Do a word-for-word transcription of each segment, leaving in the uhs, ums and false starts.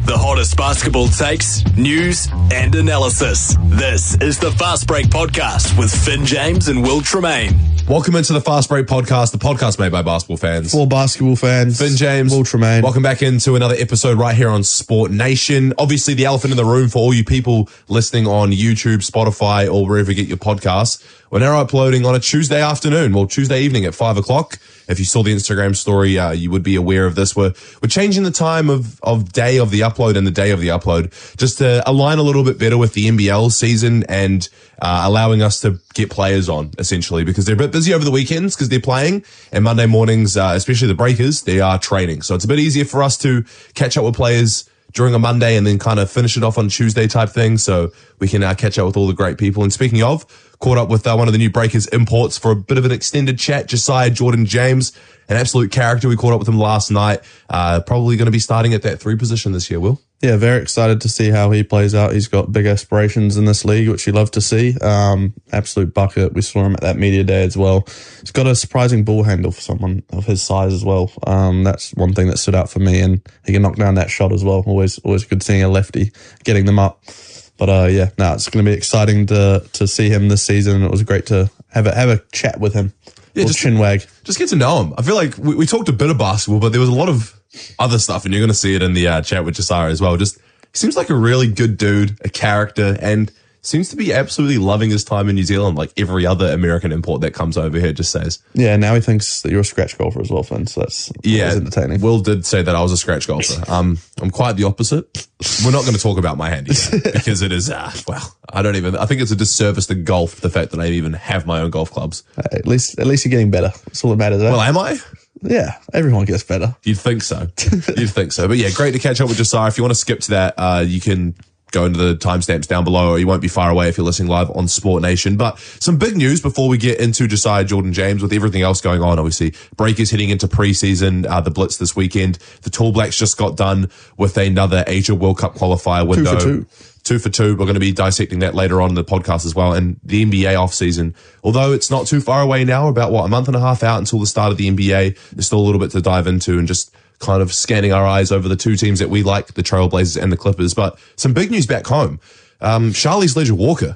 The hottest basketball takes, news, and analysis. This is the Fast Break Podcast with Finn James and Will Tremaine. Welcome into the Fast Break Podcast, the podcast made by basketball fans. For basketball fans. Finn James. Will Tremaine. Welcome back into another episode right here on Sport Nation. Obviously, the elephant in the room for all you people listening on YouTube, Spotify, or wherever you get your podcasts. We're now uploading on a Tuesday afternoon, well, Tuesday evening at five o'clock. If you saw the Instagram story, uh, you would be aware of this. We're, we're changing the time of, of day of the upload and the day of the upload just to align a little bit better with the N B L season and uh, allowing us to get players on, essentially, because they're a bit busy over the weekends because they're playing, and Monday mornings, uh, especially the Breakers, they are training. So it's a bit easier for us to catch up with players during a Monday and then kind of finish it off on Tuesday type thing, so we can uh, catch up with all the great people. And speaking of, caught up with uh, one of the new Breakers imports for a bit of an extended chat, Josiah Jordan James, an absolute character. We caught up with him last night. Uh, probably going to be starting at that three position this year, Will. Yeah, very excited to see how he plays out. He's got big aspirations in this league, which you love to see. Um, absolute bucket. We saw him at that media day as well. He's got a surprising ball handle for someone of his size as well. Um, that's one thing that stood out for me, and he can knock down that shot as well. Always, always good seeing a lefty getting them up. But uh, yeah, no, it's going to be exciting to to see him this season, and it was great to have a have a chat with him. Yeah, just chinwag. Just get to know him. I feel like we, we talked a bit of basketball, but there was a lot of other stuff, and you're going to see it in the uh, chat with Josiah as well. Just he seems like a really good dude, a character, and seems to be absolutely loving his time in New Zealand, like every other American import that comes over here just says. Yeah, now he thinks that you're a scratch golfer as well, Finn, so that's yeah, entertaining. Will did say that I was a scratch golfer. Um, I'm quite the opposite. We're not going to talk about my handicap because it is, uh, well, I don't even, I think it's a disservice to golf, the fact that I even have my own golf clubs. Hey, at least, at least you're getting better. That's all that matters. Eh? Well, am I? Yeah, everyone gets better. You'd think so. You'd think so. But yeah, great to catch up with Josiah. If you want to skip to that, uh, you can go into the timestamps down below, or you won't be far away if you're listening live on Sport Nation. But some big news before we get into Josiah Jordan James with everything else going on. Obviously, Breakers heading into preseason, uh, the Blitz this weekend. The Tall Blacks just got done with another Asia World Cup qualifier window. Two for two. Two for two. We're going to be dissecting that later on in the podcast as well. And the N B A off season, although it's not too far away now, about what, a month and a half out until the start of the N B A, there's still a little bit to dive into and just kind of scanning our eyes over the two teams that we like, the Trailblazers and the Clippers. But some big news back home. Um, Charlize Leger-Walker,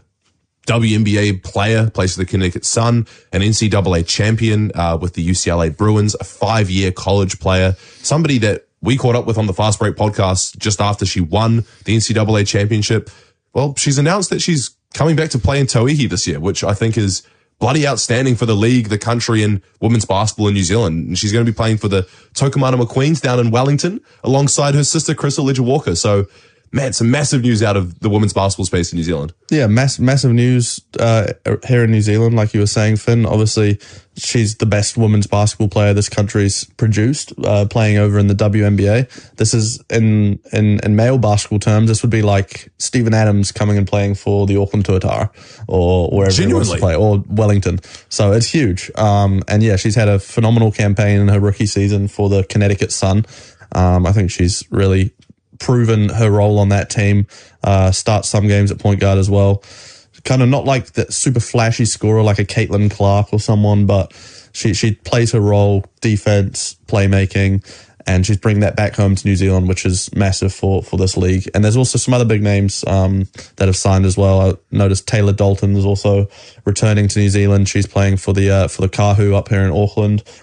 W N B A player, plays for the Connecticut Sun, an N C double A champion uh, with the U C L A Bruins, a five-year college player, somebody that we caught up with on the Fast Break podcast just after she won the N C double A championship. Well, she's announced that she's coming back to play in Tauihi this year, which I think is bloody outstanding for the league, the country, and women's basketball in New Zealand. And she's going to be playing for the Tokomanama Queens down in Wellington alongside her sister, Crystal Leger-Walker. So, man, some massive news out of the women's basketball space in New Zealand. Yeah, mass, massive news uh, here in New Zealand, like you were saying, Finn. Obviously, she's the best women's basketball player this country's produced, uh, playing over in the W N B A. This is, in, in, in male basketball terms, this would be like Steven Adams coming and playing for the Auckland Tuatara or wherever he wants to play, or Wellington. So it's huge. Um, and yeah, she's had a phenomenal campaign in her rookie season for the Connecticut Sun. Um, I think she's really proven her role on that team, uh, starts some games at point guard as well. Kind of not like that super flashy scorer like a Caitlin Clark or someone, but she, she plays her role, defense, playmaking, and she's bringing that back home to New Zealand, which is massive for, for this league. And there's also some other big names um, that have signed as well. I noticed Taylor Dalton is also returning to New Zealand. She's playing for the uh, for the Kahu up here in Auckland.